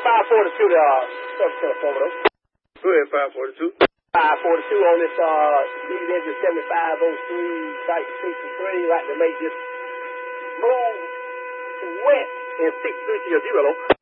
542 to service center Formado. Go ahead, 542. 542 on this lead engine 7503 Type 63. Like to make this smooth, wet, and 6 through to your zero.